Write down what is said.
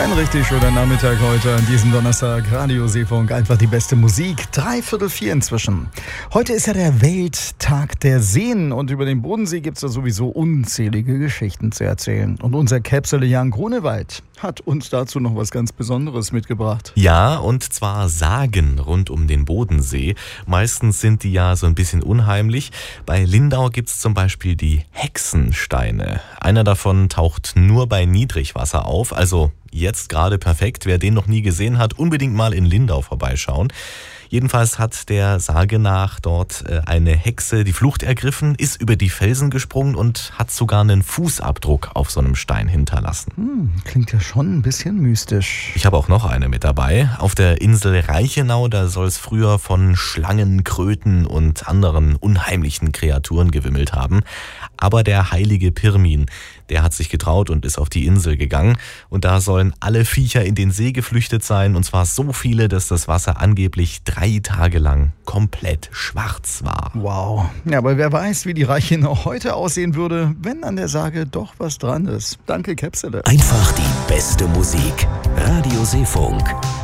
Ein richtig schöner Nachmittag heute an diesem Donnerstag. Radio Seefunk, einfach die beste Musik. 3:45 inzwischen. Heute ist ja der Welttag der Seen und über den Bodensee gibt es da sowieso unzählige Geschichten zu erzählen. Und unser Käpsele Jan Grunewald hat uns dazu noch was ganz Besonderes mitgebracht. Ja, und zwar Sagen rund um den Bodensee. Meistens sind die ja so ein bisschen unheimlich. Bei Lindau gibt es zum Beispiel die Hexensteine. Einer davon taucht nur bei Niedrigwasser auf, also jetzt gerade perfekt. Wer den noch nie gesehen hat, unbedingt mal in Lindau vorbeischauen. Jedenfalls hat der Sage nach dort eine Hexe die Flucht ergriffen, ist über die Felsen gesprungen und hat sogar einen Fußabdruck auf so einem Stein hinterlassen. Klingt ja schon ein bisschen mystisch. Ich habe auch noch eine mit dabei. Auf der Insel Reichenau, da soll es früher von Schlangen, Kröten und anderen unheimlichen Kreaturen gewimmelt haben. Aber der heilige Pirmin, der hat sich getraut und ist auf die Insel gegangen. Und da sollen alle Viecher in den See geflüchtet sein. Und zwar so viele, dass das Wasser angeblich 3 Tage lang komplett schwarz war. Wow. Ja, aber wer weiß, wie die Reichenau heute aussehen würde, wenn an der Sage doch was dran ist. Danke, Käpsele. Einfach die beste Musik. Radio Seefunk.